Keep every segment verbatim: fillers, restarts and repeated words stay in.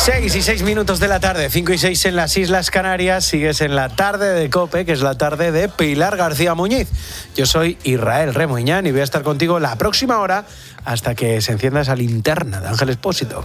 seis y seis minutos de la tarde, cinco y seis en las Islas Canarias. Sigues en la tarde de COPE, que es la tarde de Pilar García Muñiz. Yo soy Israel Remoñán y voy a estar contigo la próxima hora hasta que se encienda esa linterna de Ángel Expósito.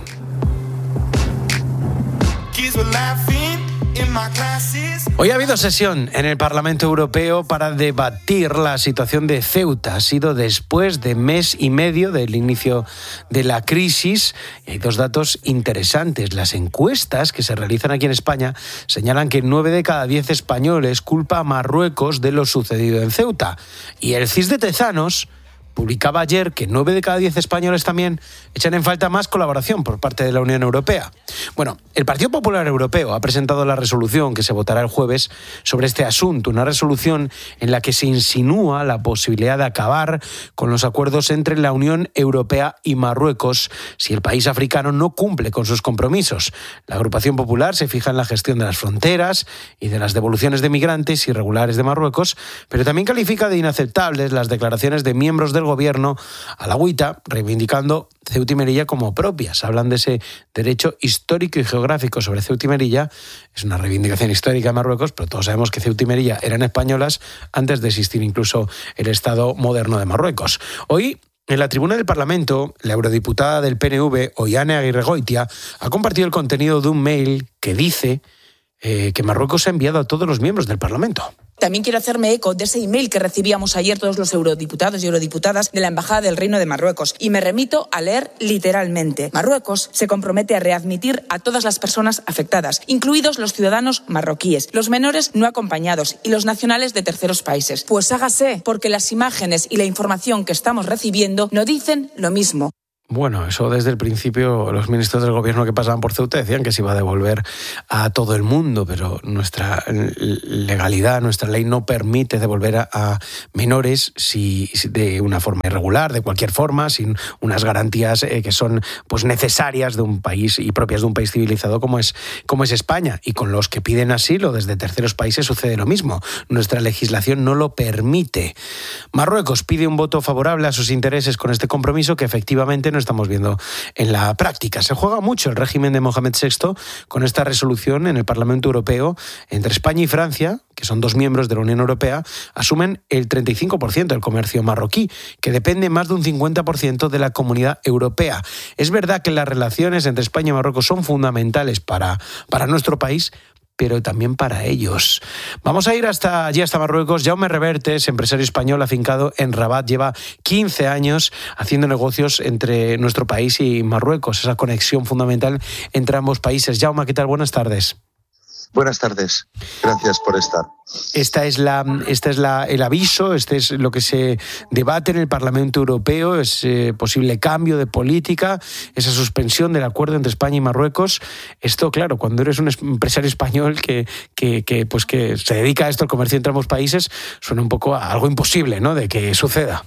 Hoy ha habido sesión en el Parlamento Europeo para debatir la situación de Ceuta. Ha sido después de mes y medio del inicio de la crisis. Y hay dos datos interesantes. Las encuestas que se realizan aquí en España señalan que nueve de cada diez españoles culpa a Marruecos de lo sucedido en Ceuta. Y el C I S de Tezanos publicaba ayer que nueve de cada diez españoles también echan en falta más colaboración por parte de la Unión Europea. Bueno, el Partido Popular Europeo ha presentado la resolución que se votará el jueves sobre este asunto, una resolución en la que se insinúa la posibilidad de acabar con los acuerdos entre la Unión Europea y Marruecos si el país africano no cumple con sus compromisos. La agrupación popular se fija en la gestión de las fronteras y de las devoluciones de migrantes irregulares de Marruecos, pero también califica de inaceptables las declaraciones de miembros del gobierno a la agüita, reivindicando Ceuta y Melilla como propias. Hablan de ese derecho histórico y geográfico sobre Ceuta y Melilla. Es una reivindicación histórica de Marruecos, pero todos sabemos que Ceuta y Melilla eran españolas antes de existir incluso el Estado moderno de Marruecos. Hoy, en la tribuna del Parlamento, la eurodiputada del P N V, Oihane Aguirregoitia, ha compartido el contenido de un mail que dice eh, que Marruecos ha enviado a todos los miembros del Parlamento. También quiero hacerme eco de ese email que recibíamos ayer todos los eurodiputados y eurodiputadas de la Embajada del Reino de Marruecos. Y me remito a leer literalmente. Marruecos se compromete a readmitir a todas las personas afectadas, incluidos los ciudadanos marroquíes, los menores no acompañados y los nacionales de terceros países. Pues hágase, porque las imágenes y la información que estamos recibiendo no dicen lo mismo. Bueno, eso desde el principio los ministros del gobierno que pasaban por Ceuta decían que se iba a devolver a todo el mundo, pero nuestra legalidad, nuestra ley no permite devolver a, a menores si, si de una forma irregular, de cualquier forma, sin unas garantías eh, que son pues necesarias de un país y propias de un país civilizado como es, como es España. Y con los que piden asilo desde terceros países sucede lo mismo. Nuestra legislación no lo permite. Marruecos pide un voto favorable a sus intereses con este compromiso que efectivamente no estamos viendo en la práctica. Se juega mucho el régimen de Mohamed sexto con esta resolución en el Parlamento Europeo. Entre España y Francia, que son dos miembros de la Unión Europea, asumen el treinta y cinco por ciento del comercio marroquí, que depende más de un cincuenta por ciento de la Comunidad Europea. Es verdad que las relaciones entre España y Marruecos son fundamentales para, para nuestro país, pero también para ellos. Vamos a ir hasta allí, hasta Marruecos. Jaume Revertes, empresario español afincado en Rabat, lleva quince años haciendo negocios entre nuestro país y Marruecos, esa conexión fundamental entre ambos países. Jaume, ¿qué tal? Buenas tardes. Buenas tardes, gracias por estar. Esta es la, esta es la, el aviso, este es lo que se debate en el Parlamento Europeo, ese posible cambio de política, esa suspensión del acuerdo entre España y Marruecos. Esto, claro, cuando eres un empresario español que, que, que, pues que se dedica a esto, al comercio entre ambos países, suena un poco a algo imposible, ¿no?, de que suceda.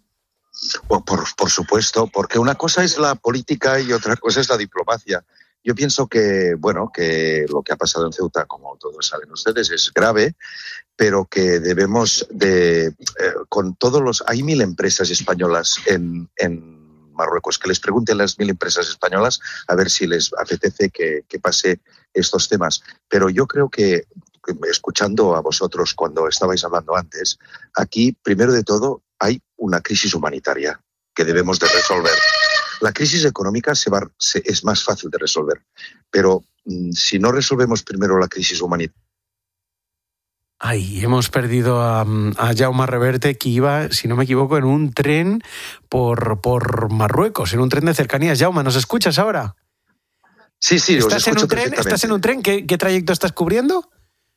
Por, por supuesto, porque una cosa es la política y otra cosa es la diplomacia. Yo pienso que, bueno, que lo que ha pasado en Ceuta, como todos saben ustedes, es grave, pero que debemos de, eh, con todos los, hay mil empresas españolas en, en Marruecos, que les pregunten a las mil empresas españolas a ver si les apetece que, que pase estos temas. Pero yo creo que, escuchando a vosotros cuando estabais hablando antes, aquí, primero de todo, hay una crisis humanitaria que debemos de resolver. La crisis económica se va, se, es más fácil de resolver, pero mmm, si no resolvemos primero la crisis humanitaria... Ay, hemos perdido a, a Jaume Reverte, que iba, si no me equivoco, en un tren por, por Marruecos, en un tren de cercanías. Jaume, ¿nos escuchas ahora? Sí, sí, os ¿Estás en escucho un tren? ¿Estás en un tren? ¿Qué, qué trayecto estás cubriendo?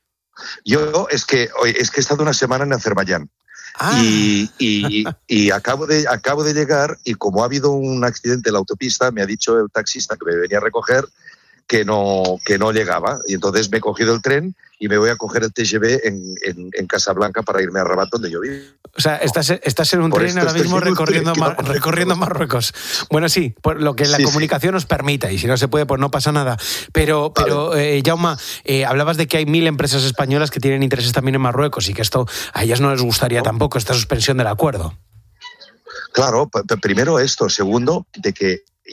Yo es que, es que he estado una semana en Azerbaiyán. Ah. Y, y, y acabo, de, acabo de llegar y como ha habido un accidente en la autopista, me ha dicho el taxista que me venía a recoger que no, que no llegaba. Y entonces me he cogido el tren y me voy a coger el T G V en, en, en Casablanca para irme a Rabat, donde yo vivo. O sea, estás, estás en un Por tren ahora mismo recorriendo, Mar, recorriendo Marruecos. Bueno, sí, por lo que la sí, comunicación sí. nos permita, y si no se puede, pues no pasa nada. Pero, vale. pero eh, Jaume, eh, hablabas de que hay mil empresas españolas que tienen intereses también en Marruecos y que esto a ellas no les gustaría no. tampoco, esta suspensión del acuerdo. Claro, p- primero esto. Segundo, de que ya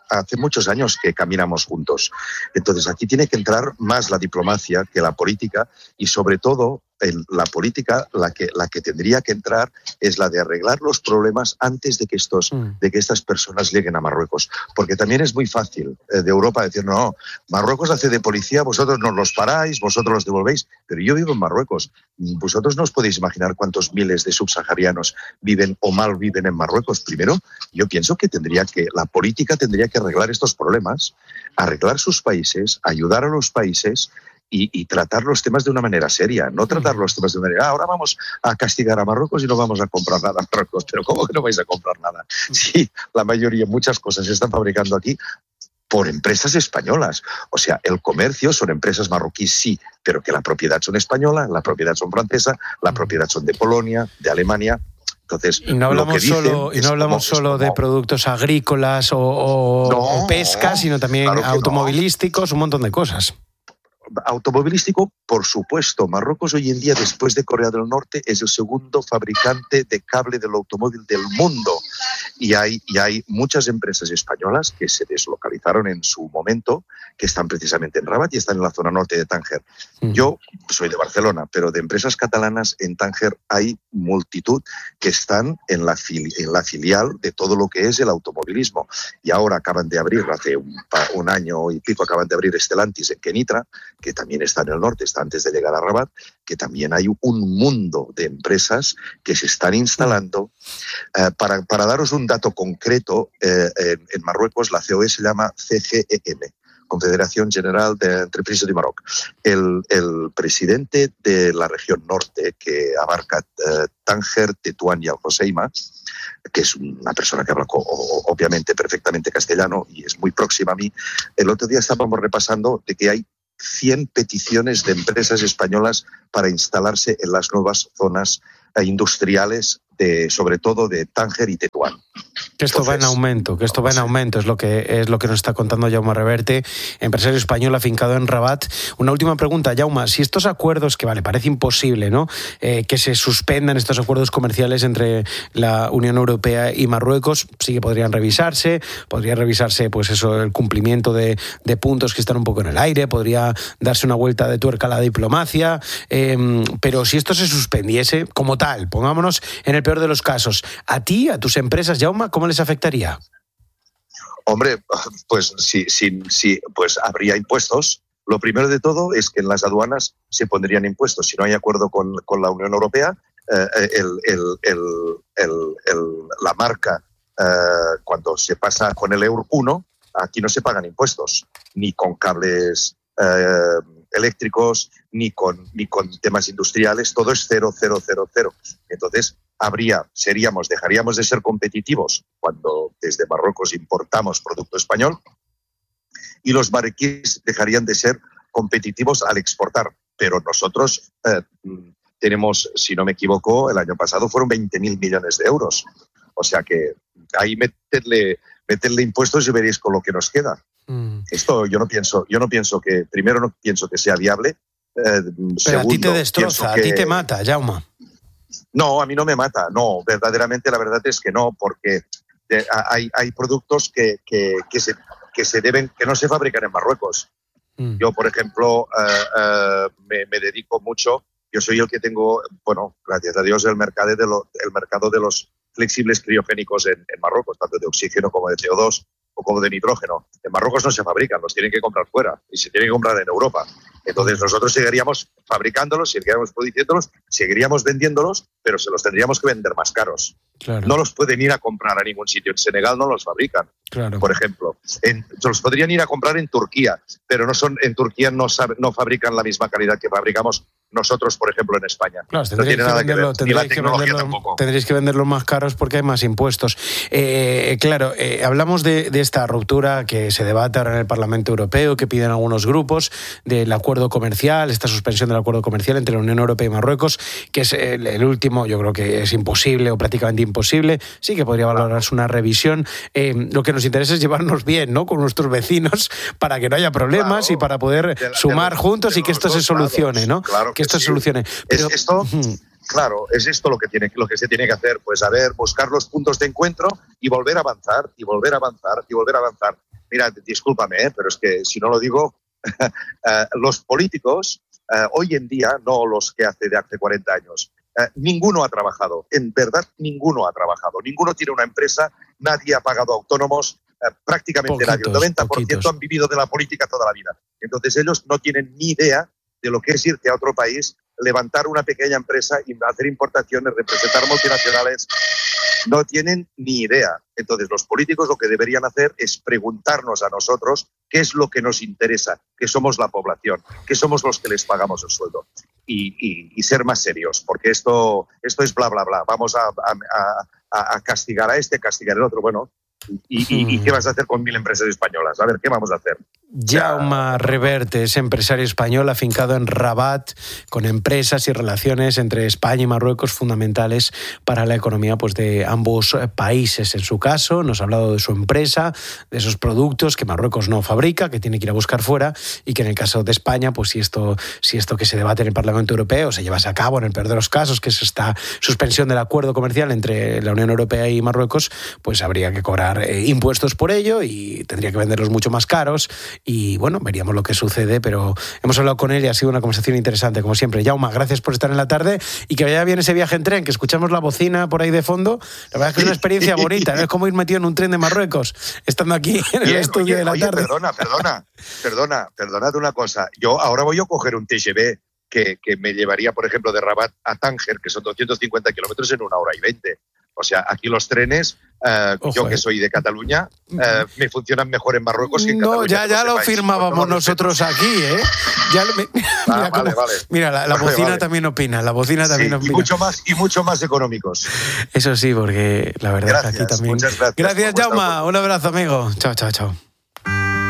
hace muchos años que caminamos juntos. Entonces aquí tiene que entrar más la diplomacia que la política y sobre todo en la política la que, la que tendría que entrar es la de arreglar los problemas antes de que, estos, mm. de que estas personas lleguen a Marruecos. Porque también es muy fácil eh, de Europa decir, no, Marruecos hace de policía, vosotros nos los paráis, vosotros los devolvéis, pero yo vivo en Marruecos. Vosotros no os podéis imaginar cuántos miles de subsaharianos viven o mal viven en Marruecos. Primero, yo pienso que tendría que, la política tendría que arreglar estos problemas, arreglar sus países, ayudar a los países y, y tratar los temas de una manera seria, no tratar los temas de una manera, ah, ahora vamos a castigar a Marruecos y no vamos a comprar nada a Marruecos. Pero ¿cómo que no vais a comprar nada? Sí, la mayoría, muchas cosas se están fabricando aquí por empresas españolas. O sea, el comercio son empresas marroquíes, sí, pero que la propiedad son española, la propiedad son francesa, la propiedad son de Polonia, de Alemania. Entonces, y no hablamos solo, y no hablamos como, solo como, de productos agrícolas o, o, no, o pesca, sino también claro automovilísticos, no. Un montón de cosas. Automovilístico, por supuesto. Marruecos hoy en día, después de Corea del Norte, es el segundo fabricante de cable del automóvil del mundo. Y hay, y hay muchas empresas españolas que se deslocalizaron en su momento, que están precisamente en Rabat y están en la zona norte de Tánger. Mm. Yo soy de Barcelona, pero de empresas catalanas en Tánger hay multitud que están en la, fili- en la filial de todo lo que es el automovilismo. Y ahora acaban de abrir, hace un, un año y pico, acaban de abrir Stellantis en Kenitra, que también está en el norte, está antes de llegar a Rabat, que también hay un mundo de empresas que se están instalando. Eh, para, para daros un dato concreto, eh, en, en Marruecos la C O E se llama C G E M, Confederación General de Entreprises de Maroc. El, el presidente de la región norte, que abarca eh, Tánger, Tetuán y Al Hoceima, que es una persona que habla obviamente perfectamente castellano y es muy próxima a mí, el otro día estábamos repasando de que hay cien peticiones de empresas españolas para instalarse en las nuevas zonas industriales, de, sobre todo de Tánger y Tetuán. Que esto Entonces, va en aumento, que esto va en aumento, es lo que es lo que nos está contando Jaume Reverte, empresario español afincado en Rabat. Una última pregunta, Jaume, si estos acuerdos, que vale, parece imposible, ¿no?, eh, que se suspendan estos acuerdos comerciales entre la Unión Europea y Marruecos, sí que podrían revisarse, podría revisarse, pues eso, el cumplimiento de, de puntos que están un poco en el aire, podría darse una vuelta de tuerca a la diplomacia, eh, pero si esto se suspendiese como tal, pongámonos en el peor de los casos, a ti, a tus empresas, Jaume, ¿cómo les afectaría? Hombre, pues sí, sí, sí, pues habría impuestos. Lo primero de todo es que en las aduanas se pondrían impuestos. Si no hay acuerdo con, con la Unión Europea, eh, el, el, el, el, el, la marca, eh, cuando se pasa con el Euro uno, aquí no se pagan impuestos, ni con cables eh, eléctricos, ni con, ni con temas industriales, todo es cero, cero, cero, cero. Entonces, habría, seríamos, dejaríamos de ser competitivos cuando desde Marruecos importamos producto español y los marroquíes dejarían de ser competitivos al exportar. Pero nosotros eh, tenemos, si no me equivoco, el año pasado fueron veinte mil millones de euros. O sea que ahí meterle, meterle impuestos y veréis con lo que nos queda. Mm. Esto yo no pienso, yo no pienso que, primero no pienso que sea viable. Eh, Pero segundo, a ti te destroza, que, a ti te mata, Jaume. No, a mí no me mata, no, verdaderamente la verdad es que no, porque hay, hay productos que, que, que, se, que se deben, que no se fabrican en Marruecos. Mm. Yo, por ejemplo, uh, uh, me, me dedico mucho, yo soy el que tengo, bueno, gracias a Dios, el mercado de, lo, el mercado de los flexibles criogénicos en, en Marruecos, tanto de oxígeno como de C O dos o como de nitrógeno. En Marruecos no se fabrican, los tienen que comprar fuera y se tienen que comprar en Europa. Entonces nosotros seguiríamos fabricándolos, seguiríamos produciéndolos, seguiríamos vendiéndolos, pero se los tendríamos que vender más caros. Claro. No los pueden ir a comprar a ningún sitio. En Senegal no los fabrican, claro. Por ejemplo. En, los podrían ir a comprar en Turquía, pero no son, en Turquía no, sabe, no fabrican la misma calidad que fabricamos nosotros, por ejemplo, en España. Claro, no tiene nada venderlo, que ver. Ni la tecnología venderlo, tampoco. Tendréis que venderlos más caros porque hay más impuestos. Eh, claro, eh, hablamos de, de esta ruptura que se debate ahora en el Parlamento Europeo, que piden algunos grupos, del acuerdo comercial, esta suspensión del acuerdo comercial entre la Unión Europea y Marruecos, que es el, el último, yo creo que es imposible o prácticamente imposible. Sí que podría valorarse una revisión. Eh, lo que nos interesa es llevarnos bien, ¿no?, con nuestros vecinos para que no haya problemas, claro, y para poder de la, sumar de los, juntos de y que esto se solucione, lados, ¿no? Claro que, que esto sí. se solucione. Pero, es esto, uh-huh. Claro, es esto lo que tiene, lo que se tiene que hacer, pues a ver, buscar los puntos de encuentro y volver a avanzar, y volver a avanzar, y volver a avanzar. mira, discúlpame, ¿eh? pero es que si no lo digo, uh, los políticos uh, hoy en día, no los que hace de hace cuarenta años, uh, ninguno ha trabajado, en verdad ninguno ha trabajado, ninguno tiene una empresa, nadie ha pagado autónomos, uh, prácticamente poquitos, nadie, el noventa por ciento poquitos. Han vivido de la política toda la vida. Entonces ellos no tienen ni idea de lo que es irte a otro país, levantar una pequeña empresa y hacer importaciones, representar multinacionales. No tienen ni idea. Entonces, los políticos lo que deberían hacer es preguntarnos a nosotros qué es lo que nos interesa, que somos la población, que somos los que les pagamos el sueldo. Y, y, y ser más serios, porque esto, esto es bla, bla, bla. Vamos a, a, a, a castigar a este, castigar al otro. Bueno, ¿Y, y, ¿Y qué vas a hacer con mil empresas españolas? A ver, ¿qué vamos a hacer? Jaume Reverte es empresario español afincado en Rabat, con empresas y relaciones entre España y Marruecos fundamentales para la economía pues, de ambos países. En su caso, nos ha hablado de su empresa, de esos productos que Marruecos no fabrica, que tiene que ir a buscar fuera, y que en el caso de España, pues si esto, si esto que se debate en el Parlamento Europeo se llevase a cabo, en el peor de los casos, que es esta suspensión del acuerdo comercial entre la Unión Europea y Marruecos, pues habría que cobrar eh, impuestos por ello y tendría que venderlos mucho más caros. Y bueno, veríamos lo que sucede, pero hemos hablado con él y ha sido una conversación interesante, como siempre. Jaume, gracias por estar en la tarde y que vaya bien ese viaje en tren, que escuchamos la bocina por ahí de fondo. La verdad es que es una experiencia bonita, ¿no? Es como ir metido en un tren de Marruecos, estando aquí en el bien, estudio oye, de la oye, tarde. Perdona, perdona, perdona, perdonad una cosa. Yo ahora voy a coger un T G V que, que me llevaría, por ejemplo, de Rabat a Tánger, que son doscientos cincuenta kilómetros en una hora y veinte. O sea, aquí los trenes, eh, Ojo, yo que soy de Cataluña, eh, me funcionan mejor en Marruecos que en Cataluña. No, ya, ya lo firmábamos nosotros aquí, ¿eh? Ya, me, ah, mira, vale, cómo, vale. Mira, la, la vale, bocina vale. también opina, la bocina también sí, opina. Y mucho, más, y mucho más económicos. Eso sí, porque la verdad gracias, es que aquí también... Muchas gracias. Gracias, Jaume. Un abrazo, amigo. Chao, chao, chao.